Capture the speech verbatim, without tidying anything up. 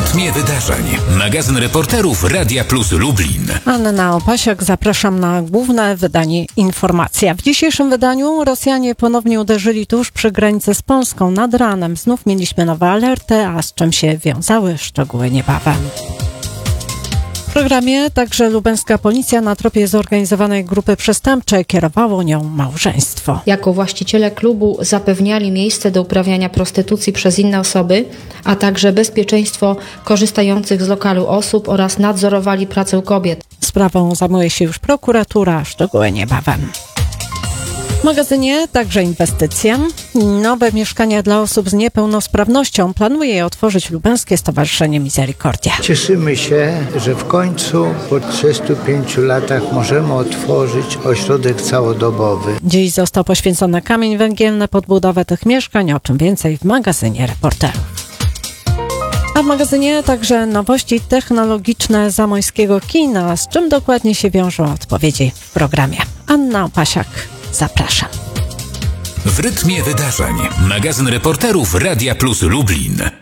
rytmie wydarzeń. Magazyn reporterów Radia Plus Lublin. Anna Opasiak, zapraszam na główne wydanie Informacja. W dzisiejszym wydaniu Rosjanie ponownie uderzyli tuż przy granicy z Polską nad ranem. Znów mieliśmy nowe alerty, a z czym się wiązały, szczegóły niebawem. W programie także lubelska policja na tropie zorganizowanej grupy przestępczej, kierowało nią małżeństwo. Jako właściciele klubu zapewniali miejsce do uprawiania prostytucji przez inne osoby, a także bezpieczeństwo korzystających z lokalu osób oraz nadzorowali pracę kobiet. Sprawą zajmuje się już prokuratura, szczegóły niebawem. W magazynie także inwestycja. Nowe mieszkania dla osób z niepełnosprawnością planuje je otworzyć Lubelskie Stowarzyszenie Misericordia. Cieszymy się, że w końcu po trzydziestu pięciu latach możemy otworzyć ośrodek całodobowy. Dziś został poświęcony kamień węgielny pod budowę tych mieszkań, o czym więcej w magazynie reporterów. A w magazynie także nowości technologiczne zamojskiego kina. Z czym dokładnie się wiążą, odpowiedzi w programie. Anna Opasiak, zapraszam. W rytmie wydarzeń. Magazyn reporterów Radia Plus Lublin.